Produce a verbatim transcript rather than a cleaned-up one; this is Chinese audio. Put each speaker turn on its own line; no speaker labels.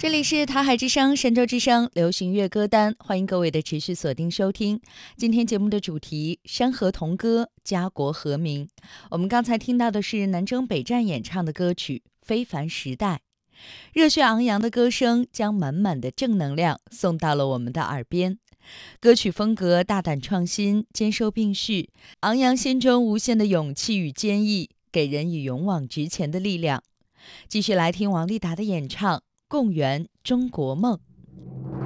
这里是台海之声、神州之声流行乐歌单，欢迎各位的持续锁定收听。今天节目的主题《山河同歌，家国和鸣》。我们刚才听到的是南征北战演唱的歌曲《非凡时代》，热血昂扬的歌声将满满的正能量送到了我们的耳边。歌曲风格大胆创新，兼收并蓄，昂扬心中无限的勇气与坚毅，给人以勇往直前的力量。继续来听王丽达的演唱《共圆中国梦》。